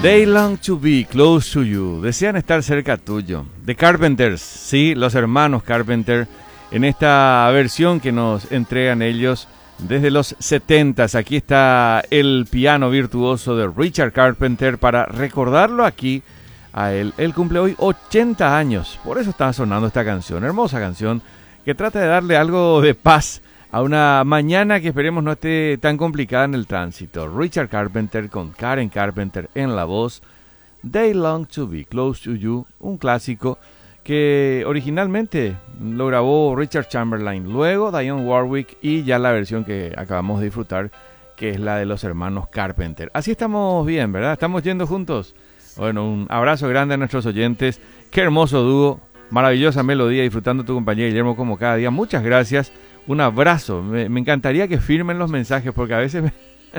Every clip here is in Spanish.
They long to be close to you. Desean estar cerca tuyo. The Carpenters, sí, los hermanos Carpenter, en esta versión que nos entregan ellos desde los 70s. Aquí está el piano virtuoso de Richard Carpenter para recordarlo aquí a él. Él cumple hoy 80 años. Por eso está sonando esta canción, hermosa canción, que trata de darle algo de paz a una mañana que esperemos no esté tan complicada en el tránsito. Richard Carpenter con Karen Carpenter en la voz. They long to be close to you, un clásico que originalmente lo grabó Richard Chamberlain, luego Dionne Warwick y ya la versión que acabamos de disfrutar, que es la de los hermanos Carpenter. Así estamos bien, ¿verdad? Estamos yendo juntos. Bueno, un abrazo grande a nuestros oyentes. Qué hermoso dúo, maravillosa melodía, disfrutando tu compañía, Guillermo, como cada día. Muchas gracias. Un abrazo. Me encantaría que firmen los mensajes porque a veces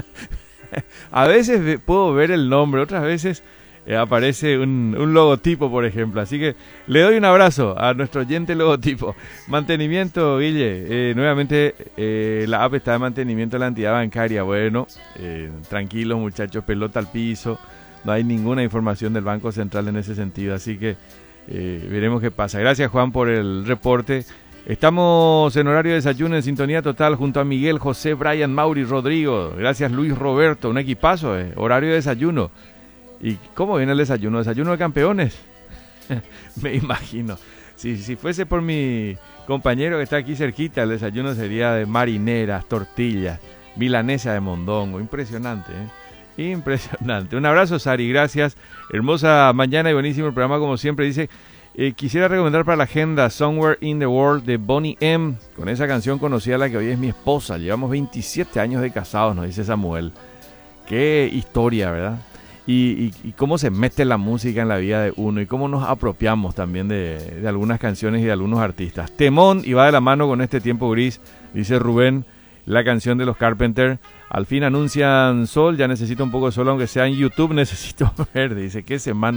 a veces puedo ver el nombre, otras veces aparece un logotipo, por ejemplo. Así que le doy un abrazo a nuestro oyente logotipo. Mantenimiento, Guille. Nuevamente la app está de mantenimiento de la entidad bancaria. Bueno, tranquilos muchachos, pelota al piso. No hay ninguna información del Banco Central en ese sentido. Así que veremos qué pasa. Gracias, Juan, por el reporte. Estamos en horario de desayuno en sintonía total junto a Miguel, José, Brian, Mauri, Rodrigo. Gracias, Luis Roberto. Un equipazo, horario de desayuno. ¿Y cómo viene el desayuno? ¿Desayuno de campeones? Me imagino. Si fuese por mi compañero que está aquí cerquita, el desayuno sería de marineras, tortillas, milanesa de mondongo. Impresionante, Impresionante. Un abrazo, Sari, gracias. Hermosa mañana y buenísimo el programa, como siempre. Dice... quisiera recomendar para la agenda Somewhere in the World de Boney M. Con esa canción conocí a la que hoy es mi esposa. Llevamos 27 años de casados, nos dice Samuel. Qué historia, ¿verdad? Y cómo se mete la música en la vida de uno y cómo nos apropiamos también de algunas canciones y de algunos artistas. Temón, y va de la mano con este tiempo gris, dice Rubén, la canción de los Carpenter. Al fin anuncian sol, ya necesito un poco de sol, aunque sea en YouTube, necesito ver, dice, qué semana.